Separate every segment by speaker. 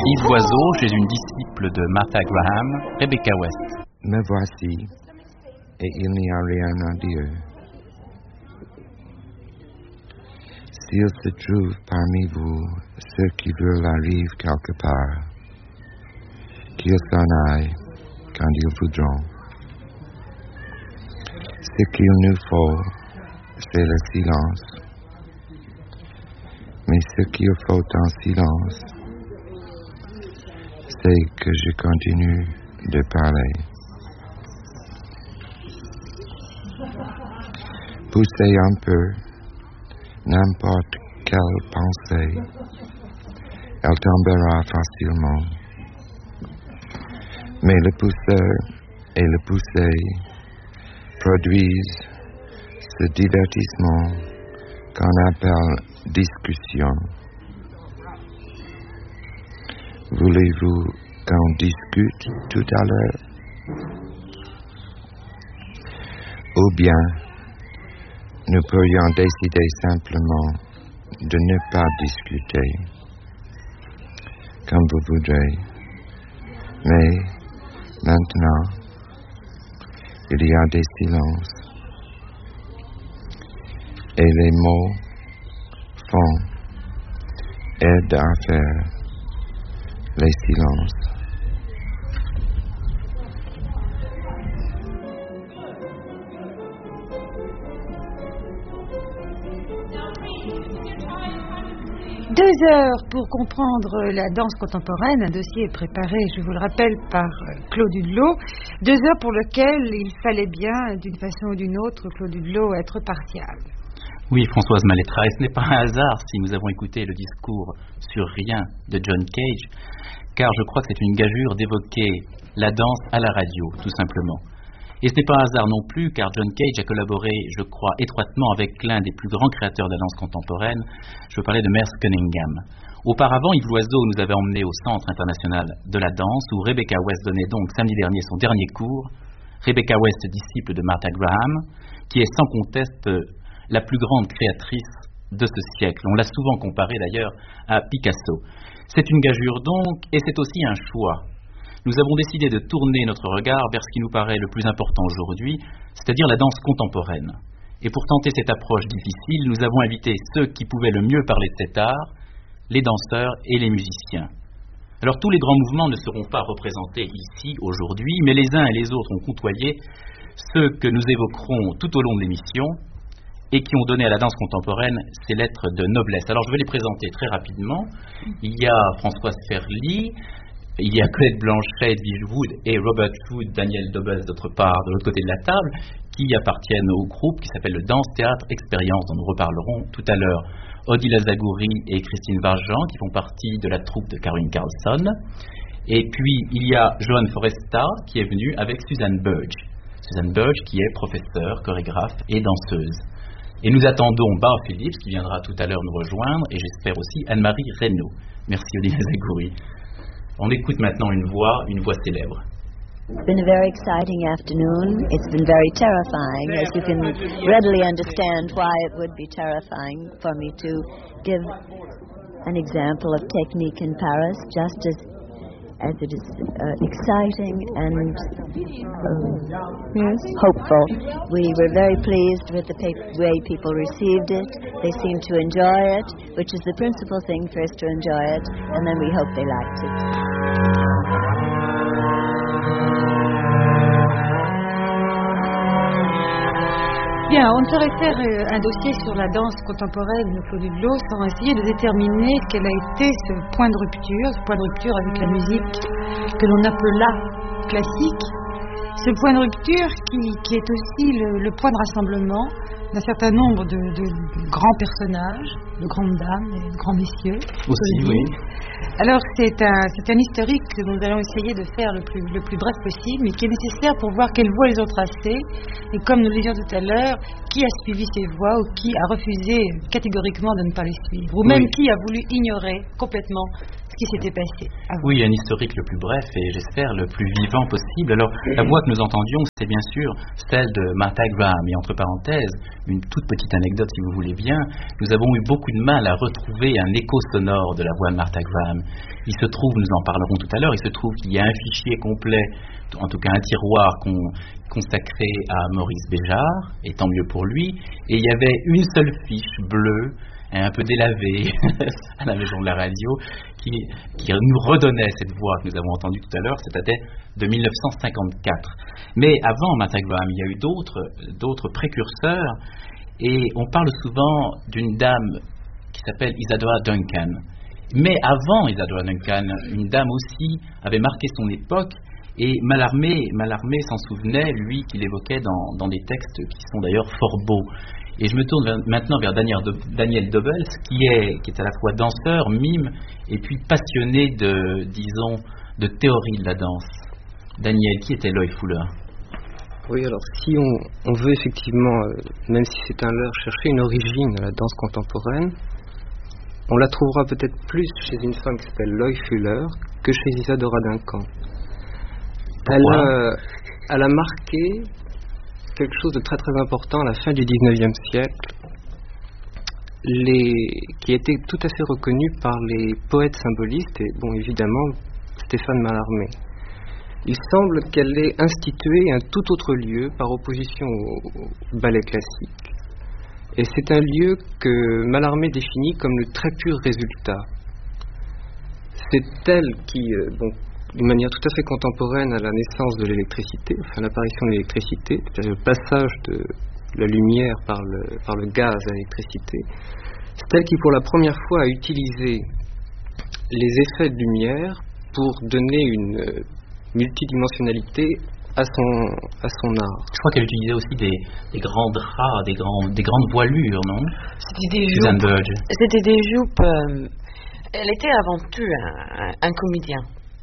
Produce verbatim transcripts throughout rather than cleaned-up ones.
Speaker 1: Yves Loiseau chez une disciple de Martha Graham, Rebecca West.
Speaker 2: Me voici, et il n'y a rien à dire. S'il se trouve parmi vous ceux qui veulent arriver quelque part, qu'ils s'en aillent quand ils voudront. Ce qu'il nous faut, c'est le silence. Mais ce qu'il faut en silence, c'est que je continue de parler. Poussez un peu n'importe quelle pensée, elle tombera facilement. Mais le pousseur et le poussé produisent ce divertissement qu'on appelle discussion. Voulez-vous qu'on discute tout à l'heure? Ou bien, nous pourrions décider simplement de ne pas discuter, comme vous voudrez. Mais maintenant, il y a des silences. Et les mots font, aident à faire les silences.
Speaker 3: Deux heures pour comprendre la danse contemporaine. Un dossier est préparé, je vous le rappelle, par Claude Hudelot. Deux heures pour lequel il fallait bien, d'une façon ou d'une autre, Claude Hudelot, être partial.
Speaker 1: Oui, Françoise Malétra, et ce n'est pas un hasard si nous avons écouté le discours sur rien de John Cage, car je crois que c'est une gageure d'évoquer la danse à la radio, tout simplement. Et ce n'est pas un hasard non plus, car John Cage a collaboré, je crois, étroitement avec l'un des plus grands créateurs de la danse contemporaine. Je veux parler de Merce Cunningham. Auparavant, Yves Loiseau nous avait emmenés au Centre international de la danse, où Rebecca West donnait donc samedi dernier son dernier cours. Rebecca West, disciple de Martha Graham, qui est sans conteste la plus grande créatrice de ce siècle. On l'a souvent comparée d'ailleurs à Picasso. C'est une gageure donc, et c'est aussi un choix. Nous avons décidé de tourner notre regard vers ce qui nous paraît le plus important aujourd'hui, c'est-à-dire la danse contemporaine. Et pour tenter cette approche difficile, nous avons invité ceux qui pouvaient le mieux parler de cet art, les danseurs et les musiciens. Alors tous les grands mouvements ne seront pas représentés ici aujourd'hui, mais les uns et les autres ont côtoyé ceux que nous évoquerons tout au long de l'émission et qui ont donné à la danse contemporaine ses lettres de noblesse. Alors je vais les présenter très rapidement. Il y a Françoise Ferly, il y a Colette Blanchet, Edwige Wood et Robert Wood, Daniel Dobes d'autre part, de l'autre côté de la table, qui appartiennent au groupe qui s'appelle le Danse Théâtre Expérience, dont nous reparlerons tout à l'heure. Odile Zagouri et Christine Varjean, qui font partie de la troupe de Caroline Carlson. Et puis il y a Joan Foresta, qui est venue avec Suzanne Burge. Suzanne Burge, qui est professeure, chorégraphe et danseuse. Et nous attendons Barb Phillips, qui viendra tout à l'heure nous rejoindre, et j'espère aussi Anne-Marie Reynaud. Merci Odile Zagouri. On écoute maintenant une voix, une voix célèbre.
Speaker 4: It's been a very exciting afternoon. It's been very terrifying, as you can readily understand why it would be terrifying for me to give an example of technique in Paris, just as as it is uh, exciting and um, yes, hopeful. We were very pleased with the pa- way people received it. They seemed to enjoy it, which is the principal thing, first to enjoy it, and then we hope they liked it.
Speaker 3: Bien, on ne saurait faire euh, un dossier sur la danse contemporaine de Claude Hudelot sans essayer de déterminer quel a été ce point de rupture, ce point de rupture avec la musique que l'on appela classique, ce point de rupture qui, qui est aussi le, le point de rassemblement d'un certain nombre de, de, de grands personnages, de grandes dames et de grands messieurs.
Speaker 1: Aussi, oui.
Speaker 3: Alors c'est un, c'est un historique que nous allons essayer de faire le plus, le plus bref possible, mais qui est nécessaire pour voir quelles voies ils ont tracées, et comme nous le disions tout à l'heure, qui a suivi ces voies ou qui a refusé catégoriquement de ne pas les suivre, ou même oui. qui a voulu ignorer complètement ce qui s'était passé avant.
Speaker 1: Oui, un historique le plus bref et j'espère le plus vivant possible. Alors, la voix que nous entendions, c'est bien sûr celle de Martha Graham. Et entre parenthèses, une toute petite anecdote si vous voulez bien, nous avons eu beaucoup de mal à retrouver un écho sonore de la voix de Martha Graham. Il se trouve, nous en parlerons tout à l'heure, il se trouve qu'il y a un fichier complet, en tout cas un tiroir con- consacré à Maurice Béjart, et tant mieux pour lui, et il y avait une seule fiche bleue, un peu délavée, à la maison de la radio, qui, qui nous redonnait cette voix que nous avons entendue tout à l'heure, c'était de mille neuf cent cinquante-quatre. Mais avant Martha Graham, il y a eu d'autres, d'autres précurseurs, et on parle souvent d'une dame qui s'appelle Isadora Duncan. Mais avant Isadora Duncan, une dame aussi avait marqué son époque, et Mallarmé, Mallarmé s'en souvenait, lui, qu'il évoquait dans, dans des textes qui sont d'ailleurs fort beaux. Et je me tourne vers, maintenant vers Daniel, Daniel Dobels, qui est, qui est à la fois danseur, mime, et puis passionné de, disons, de théorie de la danse. Daniel, qui était Loy Fuller?
Speaker 5: Oui, alors si on, on veut effectivement, euh, même si c'est un leurre, chercher une origine de la danse contemporaine, on la trouvera peut-être plus chez une femme qui s'appelle Loy Fuller que chez Isadora Duncan. Elle a, elle a marqué quelque chose de très très important à la fin du dix-neuvième siècle, les, qui a été tout à fait reconnu par les poètes symbolistes et bon évidemment Stéphane Mallarmé. Il semble qu'elle ait institué un tout autre lieu par opposition au ballet classique. Et c'est un lieu que Mallarmé définit comme le très pur résultat. C'est elle qui, euh, bon, d'une manière tout à fait contemporaine à la naissance de l'électricité, enfin l'apparition de l'électricité, c'est-à-dire le passage de la lumière par le, par le gaz à l'électricité, c'est elle qui pour la première fois a utilisé les effets de lumière pour donner une euh, multidimensionnalité à son, à son art.
Speaker 1: Je crois qu'elle utilisait aussi des, des grands draps, des, grands, des grandes voilures, non?
Speaker 3: C'était des joupes. C'était des joupes. Euh, elle était avant tout un, un, un comédien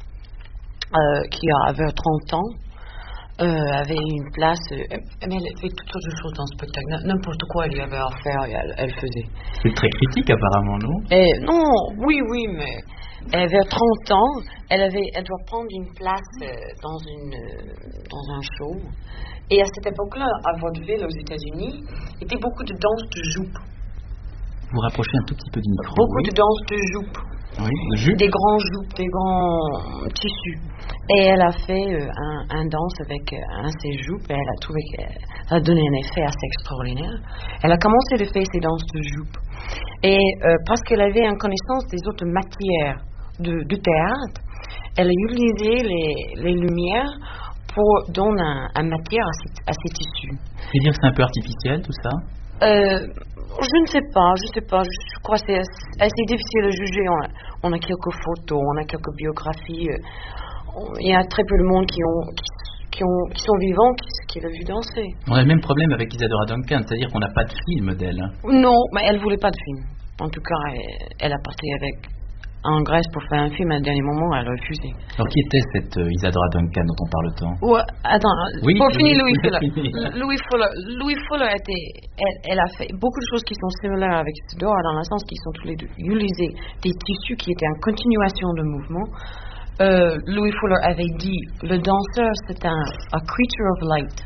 Speaker 3: euh, qui avait trente ans, euh, avait une place, euh, mais elle fait toutes sortes de choses dans le spectacle. N'importe quoi elle y avait à faire, elle, elle faisait.
Speaker 1: C'est très critique apparemment, non?
Speaker 3: Et, non, oui, oui, mais elle avait trente ans, elle, avait, elle doit prendre une place euh, dans, une, euh, dans un show. Et à cette époque-là, à vaudeville aux États-Unis, il y avait beaucoup de danse de joupes.
Speaker 1: Vous rapprochez un tout petit peu du micro.
Speaker 3: Beaucoup
Speaker 1: oui.
Speaker 3: de danse de joupes.
Speaker 1: Oui, de jupes.
Speaker 3: Des grands joupes, des grands tissus. Et elle a fait euh, un, un danse avec euh, un de ses joupes et elle a trouvé qu'elle a donné un effet assez extraordinaire. Elle a commencé à faire ses danses de joupes. Et euh, parce qu'elle avait une connaissance des autres matières de, de théâtre, elle a utilisé les, les lumières pour donner un, un matière à ces, à ces tissus.
Speaker 1: C'est dire que c'est un peu artificiel tout ça?
Speaker 3: Euh, je ne sais pas, je ne sais pas. Je crois que c'est assez difficile à juger. On a, on a quelques photos, on a quelques biographies. Il y a très peu de monde qui, ont, qui, qui, ont, qui sont vivants, qui, qui l'a vu danser.
Speaker 1: On a le même problème avec Isadora Duncan, c'est-à-dire qu'on n'a pas de film d'elle. Hein.
Speaker 3: Non, mais elle ne voulait pas de film. En tout cas, elle, elle a parti avec en Grèce pour faire un film. À un dernier moment, elle a refusé.
Speaker 1: Alors, qui était cette euh, Isadora Duncan dont on parle tant?
Speaker 3: Ouais, attends,
Speaker 1: oui,
Speaker 3: pour
Speaker 1: oui,
Speaker 3: finir, Louis
Speaker 1: oui,
Speaker 3: Fuller.
Speaker 1: oui.
Speaker 3: Louis Fuller, Louis Fuller était, elle, elle a fait beaucoup de choses qui sont similaires avec Isadora, dans le sens qu'ils sont tous les deux utilisés des tissus qui étaient en continuation de mouvement. Euh, Louis Fuller avait dit, le danseur c'est un a creature of light.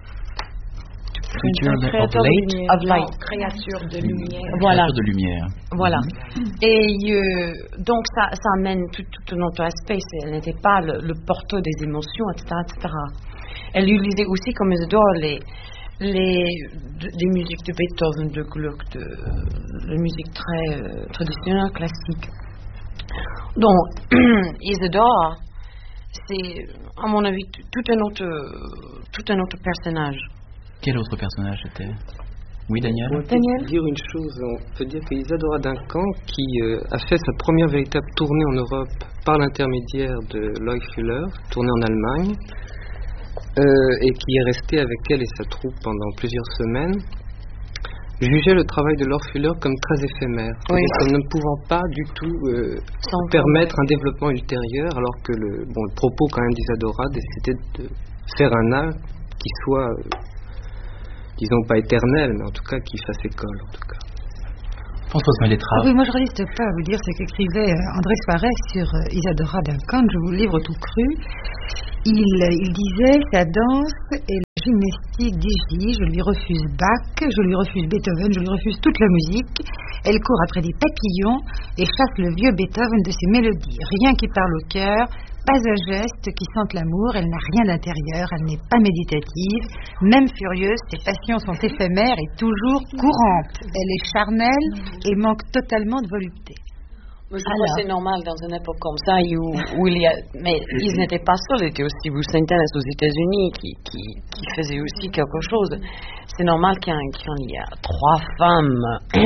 Speaker 1: Creature of light.
Speaker 3: Of light.
Speaker 6: Non, créature de lumière.
Speaker 3: Voilà.
Speaker 1: Créature de lumière.
Speaker 3: Voilà.
Speaker 1: Mm-hmm.
Speaker 3: Et euh, donc ça, ça amène tout, tout un autre aspect. C'est, elle n'était pas le, le porteur des émotions, et cetera, et cetera. Elle utilisait aussi, comme Isadora, les les, de, les musiques de Beethoven, de Gluck, de, de musique très euh, traditionnelle, classique. Donc, Isadora, c'est, à mon avis, tout un autre, tout un autre personnage.
Speaker 1: Quel autre personnage était? Oui, Daniel.
Speaker 5: On peut dire une chose, on peut dire que Isadora Duncan, qui euh, a fait sa première véritable tournée en Europe par l'intermédiaire de Loy Fuller, tournée en Allemagne, euh, et qui est restée avec elle et sa troupe pendant plusieurs semaines, jugeait le travail de Loy Fuller comme très éphémère,
Speaker 3: oui.
Speaker 5: comme ne pouvant pas du tout euh, permettre un développement ultérieur, alors que le, bon, le propos quand même d'Isadora, c'était de faire un art qui soit... Euh, disons pas éternel, mais en tout cas qui fasse école, en tout cas.
Speaker 1: Françoise Malétra.
Speaker 3: Ah oui, moi je résiste pas à vous dire ce qu'écrivait euh, André Soares sur euh, Isadora Duncan. Je vous livre tout cru. Il, il disait sa danse est la gymnastique d'Iggy. Je lui refuse Bach, je lui refuse Beethoven, je lui refuse toute la musique. Elle court après des papillons et chasse le vieux Beethoven de ses mélodies. Rien qui parle au cœur, pas un geste qui sente l'amour. Elle n'a rien d'intérieur, elle n'est pas méditative. Même furieuse, ses passions sont éphémères et toujours courantes. Elle est charnelle et manque totalement de volupté.
Speaker 6: Je crois que c'est normal dans une époque comme ça où, où il y a... Mais ils n'étaient pas seuls, il y avait aussi Ruth Saint-Dennis aux États-Unis qui, qui, qui faisait aussi quelque chose. C'est normal qu'il y, a, qu'il y a trois femmes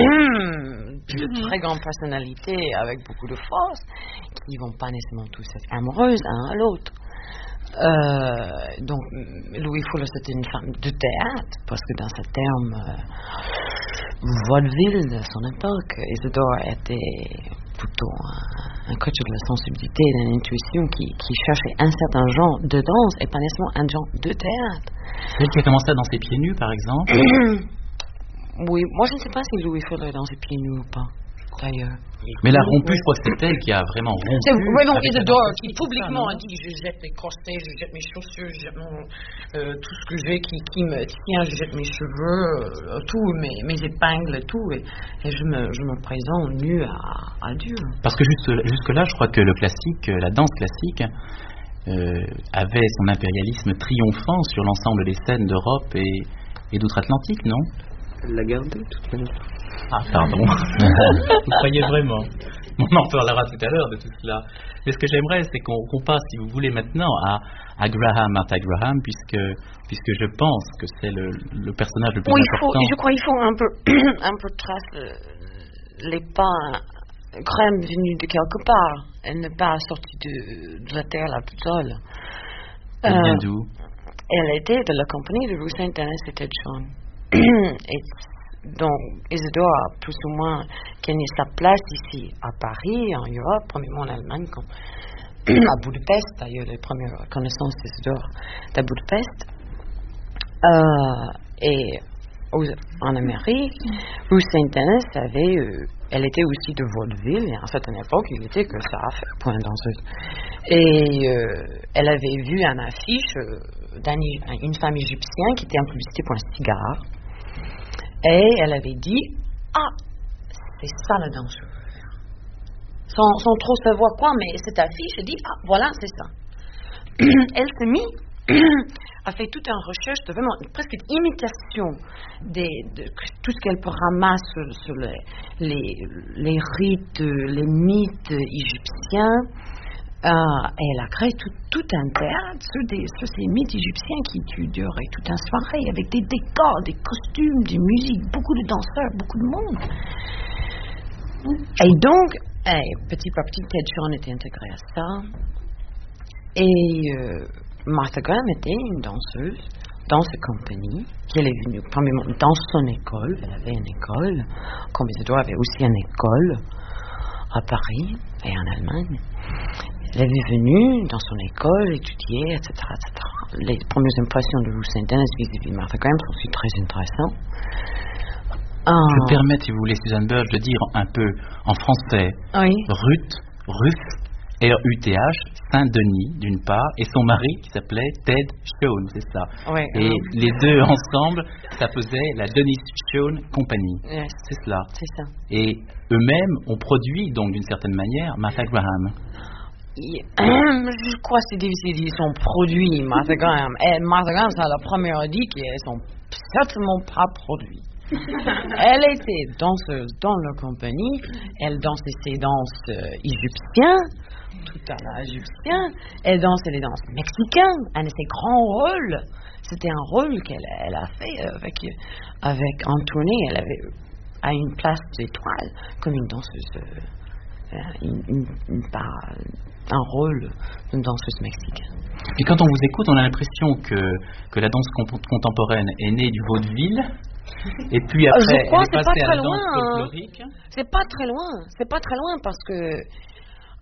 Speaker 6: de très grande personnalité avec beaucoup de force qui ne vont pas nécessairement tous être amoureuses l'un à l'autre. Euh, donc Louis Fuller c'était une femme de théâtre parce que dans ce terme euh, vaudeville de son époque, Isadora était plutôt un, un coach de la sensibilité et de l'intuition qui, qui cherchait un certain genre de danse et pas nécessairement un genre de théâtre.
Speaker 1: Celle qui a commencé à danser pieds nus par exemple.
Speaker 6: Oui, moi je ne sais pas si Louis Fuller dansait pieds nus ou pas d'ailleurs.
Speaker 1: Mais la rompue, je crois que c'est elle qui a vraiment rompu.
Speaker 6: C'est vraiment Isadora qui publiquement a dit je jette mes corsets, je jette mes chaussures, je jette mon, euh, tout ce que j'ai qui, qui me tient, je jette mes cheveux, euh, tout, mes, mes épingles, tout, et, et je, me, je me présente nue à, à Dieu.
Speaker 1: Parce que jusque, jusque là, je crois que le classique, la danse classique, euh, avait son impérialisme triomphant sur l'ensemble des scènes d'Europe et, et d'outre-Atlantique, non?
Speaker 5: Elle l'a gardé toute manière.
Speaker 1: Ah, pardon. Vous croyez vraiment? On en parlera tout à l'heure de tout cela. Mais ce que j'aimerais, c'est qu'on, qu'on passe, si vous voulez, maintenant à, à Graham, Martha Graham, puisque, puisque je pense que c'est le, le personnage le plus
Speaker 6: oui,
Speaker 1: important.
Speaker 6: Faut, je crois qu'il faut un peu, un peu tracer les pas. Graham venue de quelque part. Elle n'est pas sortie de, de la terre là toute seule.
Speaker 1: Elle euh, vient d'où?
Speaker 6: Elle était de la compagnie de Ruth Saint-Dennis et Ted Shawn. Et donc, Isadora a plus ou moins gagné sa place ici à Paris, en Europe, premièrement en Allemagne, comme à Budapest, d'ailleurs, les premières connaissances d'Isadora à Budapest. Euh, et aux, en Amérique, Ruth Saint-Dennis avait, euh, elle était aussi de vaudeville, et à une certaine époque, il était que ça a fait pour une danseuse. Et euh, elle avait vu une affiche euh, d'une femme égyptienne qui était en publicité pour un cigare. Et elle avait dit, ah, c'est ça la danse. Sans, sans trop savoir quoi, mais cette affiche, elle dit, ah, voilà, c'est ça. Elle s'est mise, a fait toute une recherche de vraiment presque une imitation des, de tout ce qu'elle peut ramasser sur, sur les, les, les rites, les mythes égyptiens. Euh, et elle a créé tout, tout un théâtre sur, des, sur ces mythes égyptiens qui duraient toute une soirée avec des décors, des costumes, des musiques, beaucoup de danseurs, beaucoup de monde. Et donc, hey, petit à petit, Ted Shawn était intégré à ça. Et euh, Martha Graham était une danseuse dans cette compagnie, qui elle est venue premièrement dans son école. Elle avait une école, comme Isadora avait aussi une école à Paris et en Allemagne. Elle est venue dans son école, étudier, et cetera, et cetera. Les premières impressions de Ruth Saint-Dennis vis-à-vis de Martha Graham sont aussi très intéressantes.
Speaker 1: Je me permets, si vous voulez, Suzanne Burge, de dire un peu en français.
Speaker 6: Oui.
Speaker 1: Ruth, Ruth, R U T H, Saint-Denis, d'une part, et son mari qui s'appelait Ted Shawn, c'est ça.
Speaker 6: Oui,
Speaker 1: et
Speaker 6: oui.
Speaker 1: Les deux ensemble, ça faisait la Dennis Shawn Company.
Speaker 6: Yes.
Speaker 1: C'est cela.
Speaker 6: C'est ça.
Speaker 1: Et eux-mêmes ont produit, donc d'une certaine manière, Martha Graham.
Speaker 6: Je crois que c'est difficile de dire son produit, Martha Graham. Et Martha Graham, c'est la première dit qu'elles sont certainement pas produits. Elle était danseuse dans leur compagnie. Elle dansait ses danses euh, égyptiennes, tout à la égyptienne. Elle dansait les danses mexicaines. Un de ses grands rôles, c'était un rôle qu'elle elle a fait avec, avec en tournée. Elle avait à une place d'étoile comme une danseuse, euh, une, une, une, un rôle d'une danseuse mexicaine.
Speaker 1: Et quand on vous écoute, on a l'impression que, que la danse contemporaine est née du vaudeville. Et puis après,
Speaker 6: je crois
Speaker 1: elle est
Speaker 6: c'est
Speaker 1: passée
Speaker 6: pas
Speaker 1: à
Speaker 6: très
Speaker 1: la danse
Speaker 6: loin.
Speaker 1: folklorique.
Speaker 6: C'est pas très loin. C'est pas très loin parce que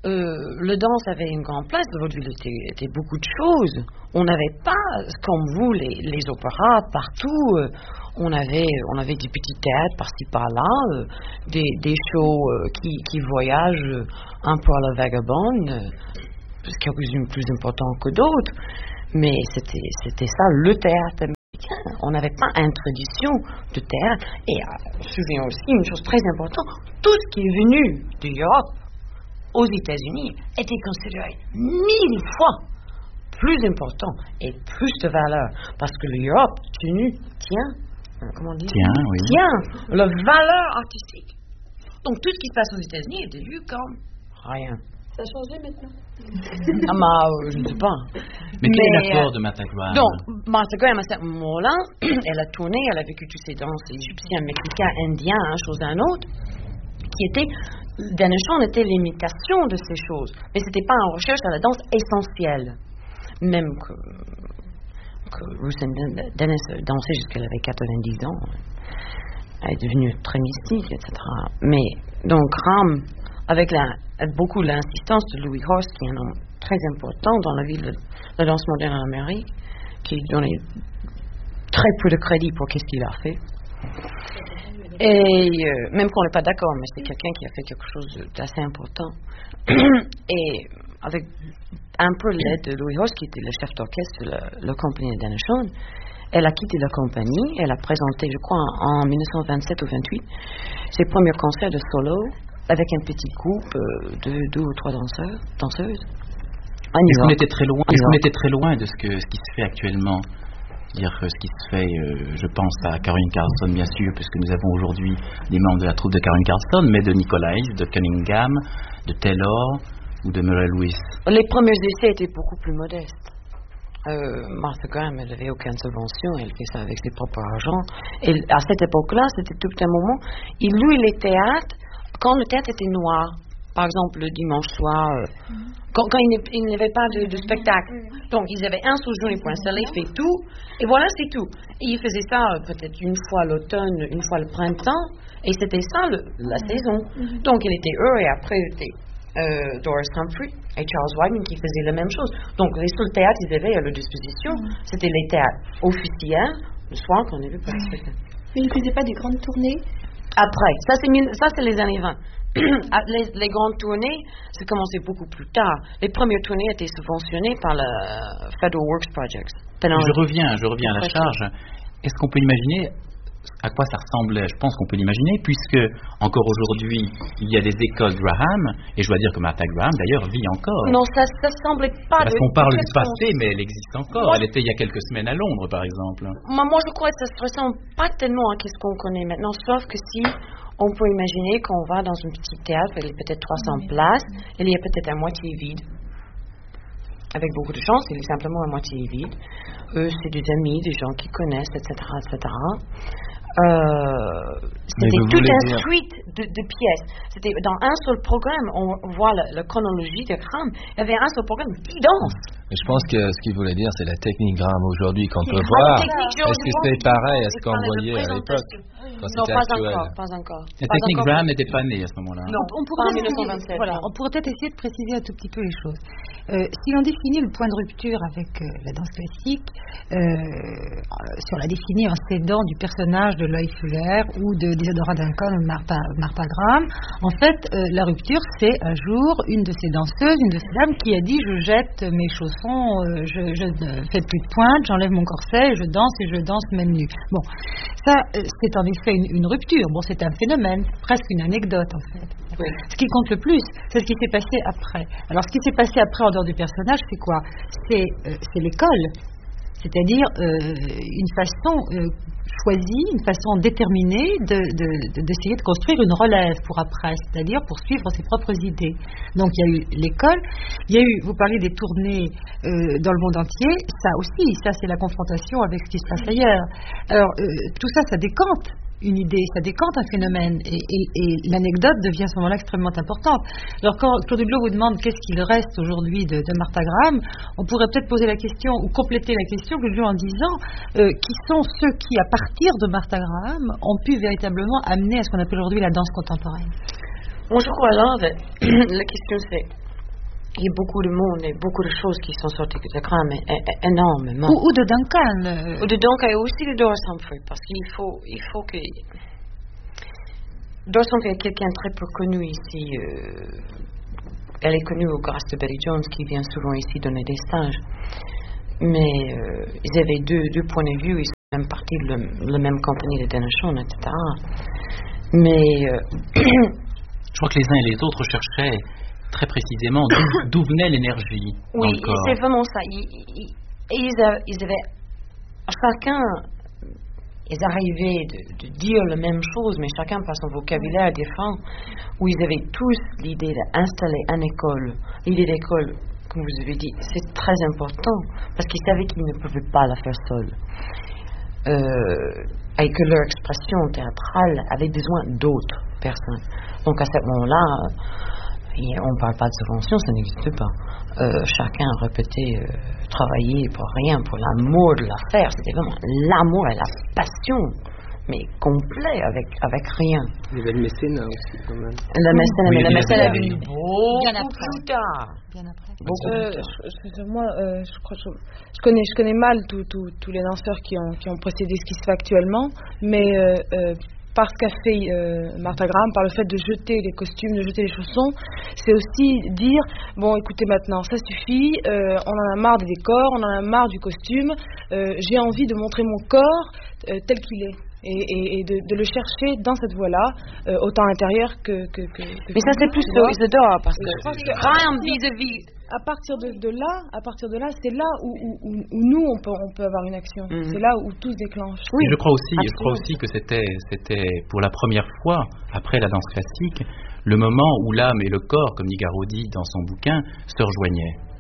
Speaker 6: euh, le danse avait une grande place. Le vaudeville était, était beaucoup de choses. On n'avait pas, comme vous, les, les opéras partout. Euh, on avait, on avait des petits théâtres par-ci par-là, euh, des, des shows euh, qui, qui voyagent un peu à la vagabonde, euh, quelques-unes plus importantes que d'autres. Mais c'était, c'était ça, le théâtre américain. On n'avait pas une tradition de théâtre. Et euh, je me souviens aussi une chose très importante, tout ce qui est venu d'Europe aux États-Unis était considéré mille fois plus important et plus de valeur. Parce que l'Europe tenu, tient, comment on dit?
Speaker 1: Tient, oui.
Speaker 6: Tient la valeur artistique. Donc tout ce qui se passe aux États-Unis était vu comme rien.
Speaker 3: Ça a changé maintenant.
Speaker 6: Ah, bah, euh, je ne sais pas.
Speaker 1: Mais quel est l'apport de Martha Graham?
Speaker 6: Donc, Martha Graham, à ce moment-là, elle a tourné, elle a vécu toutes ces danses égyptiennes, mexicaines, indiennes, un chose d'un autre, qui était, Dennis Shawn était l'imitation de ces choses. Mais ce n'était pas en recherche à la danse essentielle. Même que, que Ruth Dennis dansait jusqu'à elle avait quatre-vingt-dix ans. Elle est devenue très mystique, et cetera. Mais, donc, Graham, avec la, beaucoup l'insistance de Louis Horst, qui est un homme très important dans la vie de la danse moderne en Amérique, qui donnait très peu de crédit pour qu'est-ce qu'il a fait. Et euh, même qu'on n'est pas d'accord, mais c'est quelqu'un qui a fait quelque chose d'assez important. Et avec un peu l'aide de Louis Horst, qui était le chef d'orchestre de la, la compagnie de Dennis Shawn, elle a quitté la compagnie, elle a présenté, je crois, en, en dix-neuf cent vingt-sept ou vingt-huit, ses premiers concerts de solo, avec un petit groupe euh, de deux ou trois danseurs, danseuses.
Speaker 1: Est-ce qu'on était très loin, est-ce qu'on était très loin de ce, que, ce qui se fait actuellement? Dire ce qui se fait, euh, je pense à Caroline Carlson, bien sûr, puisque nous avons aujourd'hui des membres de la troupe de Caroline Carlson, mais de Nicolas Hayes, de Cunningham, de Taylor ou de Murray Lewis.
Speaker 6: Les premiers essais étaient beaucoup plus modestes. Euh, Martha Graham, elle n'avait aucune subvention, elle fait ça avec ses propres argent. Et à cette époque-là, c'était tout un moment. Il louait les théâtres quand le théâtre était noir. Par exemple, le dimanche soir, euh, mm-hmm. quand, quand il n'y avait pas de, de spectacle. Mm-hmm. Donc, ils avaient un seul journée pour installer, fait tout, et voilà, c'est tout. Et ils faisaient ça euh, peut-être une fois l'automne, une fois le printemps, et c'était ça le, la mm-hmm. saison. Mm-hmm. Donc, il était eux, et après, c'était euh, Doris Humphrey et Charles Wyman qui faisaient la même chose. Donc, les seuls théâtres qu'ils avaient à leur disposition, mm-hmm. c'était les théâtres officiels, le soir, quand on n'avait pas de spectacle.
Speaker 7: Mais ils ne faisaient pas des grandes tournées?
Speaker 6: Après, ça c'est, ça c'est les années vingt. Les, les grandes tournées, ça commençait beaucoup plus tard. Les premières tournées étaient subventionnées par le Federal Works Projects.
Speaker 1: Je reviens, je reviens à la charge. Est-ce qu'on peut imaginer à quoi ça ressemblait? Je pense qu'on peut l'imaginer, puisque encore aujourd'hui, il y a des écoles Graham, et je dois dire que Martha Graham, d'ailleurs, vit encore.
Speaker 6: Non, ça ne semblait pas...
Speaker 1: Parce
Speaker 6: de,
Speaker 1: qu'on parle du passé, mais elle existe encore. Moi, elle était il y a quelques semaines à Londres, par exemple.
Speaker 6: Moi, moi je crois que ça ne se ressemble pas tellement à ce qu'on connaît maintenant, sauf que si on peut imaginer qu'on va dans un petit théâtre, il y a peut-être trois cents places, il y a peut-être à moitié vide. Avec beaucoup de chance, il est simplement à moitié vide. Eux, c'est des amis, des gens qui connaissent, et cetera, et cetera. Euh, c'était toute une suite de, de pièces. C'était dans un seul programme. On voit la, la chronologie de Graham. Il y avait un seul programme qui danse.
Speaker 8: Mais je pense que ce qu'il voulait dire, c'est la technique Graham aujourd'hui qu'on peut voir. Est-ce que c'est pareil à ce qu'on voyait à l'époque? Quand
Speaker 6: non, pas
Speaker 8: actuel.
Speaker 6: encore, pas encore.
Speaker 1: La technique Graham n'était pas née à ce moment-là.
Speaker 3: Non, on pourrait, essayer, voilà, on pourrait peut-être essayer de préciser un tout petit peu les choses. Euh, si l'on définit le point de rupture avec euh, la danse classique, euh, si on la définit en s'aidant du personnage de Loie Fuller ou de d'Isadora Duncan ou de Martha, Martha Graham, en fait, euh, la rupture, c'est un jour une de ces danseuses, une de ces dames qui a dit « je jette mes chaussons, euh, je, je ne fais plus de pointe, j'enlève mon corset, je danse et je danse même nue ». Bon, ça, euh, c'est en effet une, une rupture. Bon, c'est un phénomène, presque une anecdote en fait. Oui. Ce qui compte le plus, c'est ce qui s'est passé après. Alors, ce qui s'est passé après en dehors du personnage, c'est quoi? C'est euh, c'est l'école. C'est-à-dire euh, une façon euh, choisie, une façon déterminée de, de, de, d'essayer de construire une relève pour après, c'est-à-dire pour suivre ses propres idées. Donc il y a eu l'école, il y a eu, vous parlez des tournées euh, dans le monde entier, ça aussi, ça c'est la confrontation avec ce qui se passe ailleurs. Alors euh, tout ça, ça décante une idée, ça décante un phénomène et, et, et l'anecdote devient à ce moment-là extrêmement importante. Alors quand Claude Hublot vous demande qu'est-ce qu'il reste aujourd'hui de, de Martha Graham, on pourrait peut-être poser la question ou compléter la question Claude Hublot en disant euh, qui sont ceux qui à partir de Martha Graham ont pu véritablement amener à ce qu'on appelle aujourd'hui la danse contemporaine.
Speaker 6: Bon, je crois là, la question c'est il y a beaucoup de monde et beaucoup de choses qui sont sorties de Graham, énormément.
Speaker 3: Ou, ou de Duncan. Euh...
Speaker 6: Ou de Duncan et aussi de Doris Humphrey, parce qu'il faut, il faut que... Doris Humphrey est quelqu'un de très peu connu ici. Euh... Elle est connue grâce à Betty Jones, qui vient souvent ici donner des stages. Mais euh, ils avaient deux, deux points de vue, ils sont même partis de le, la même compagnie de Denishon, et cetera. Mais... Euh...
Speaker 1: Je crois que les uns et les autres cherchaient très précisément d'où, d'où venait l'énergie.
Speaker 6: Oui,
Speaker 1: dans le corps.
Speaker 6: c'est vraiment ça. Ils, ils, ils, avaient, ils avaient chacun, ils arrivaient de, de dire la même chose, mais chacun par son vocabulaire différent, où ils avaient tous l'idée d'installer une école. L'idée d'école, comme vous avez dit, c'est très important, parce qu'ils savaient qu'ils ne pouvaient pas la faire seuls. Euh, et que leur expression théâtrale avait besoin d'autres personnes. Donc à ce moment-là, et on ne parle pas de subvention, ça n'existe pas. Euh, chacun a répété euh, travailler pour rien, pour l'amour de l'affaire. C'était vraiment l'amour et la passion, mais complet, avec, avec rien.
Speaker 5: Il y avait le mécénat aussi, quand même.
Speaker 6: Le mécénat,
Speaker 1: oui,
Speaker 6: mais le mécénat est
Speaker 1: oui.
Speaker 6: venu beaucoup
Speaker 3: Bien après.
Speaker 6: plus tard.
Speaker 3: Bien après.
Speaker 6: Beaucoup
Speaker 9: Euh,
Speaker 6: plus tard.
Speaker 9: je, je, moi, euh, je crois, je, je connais, je connais mal tous tous tous les danseurs qui ont, qui ont précédé ce qui se fait actuellement, mais euh, euh, par ce qu'a fait euh, Martha Graham, par le fait de jeter les costumes, de jeter les chaussons, c'est aussi dire, bon écoutez maintenant, ça suffit, euh, on en a marre des décors, on en a marre du costume, euh, j'ai envie de montrer mon corps euh, tel qu'il est. Et, et, et de, de le chercher dans cette voie-là, euh, autant intérieure que... que, que, que
Speaker 6: mais ça c'est plus que Isadora, parce que,
Speaker 9: je pense que
Speaker 6: Graham vis-à-vis...
Speaker 9: à partir de, de là, à partir de là, c'est là où, où, où, où nous on peut, on peut avoir une action. Mm-hmm. C'est là où tout se déclenche.
Speaker 1: Oui, je crois aussi, je crois aussi que c'était, c'était pour la première fois après la danse classique le moment où l'âme et le corps, comme dit Garaudy dans son bouquin, se rejoignaient.